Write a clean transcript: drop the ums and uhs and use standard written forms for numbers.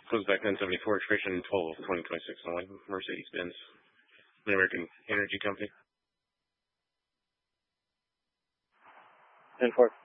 closed back 1074, expiration 12/2026. On Mercedes-Benz, an American energy company. 10-4.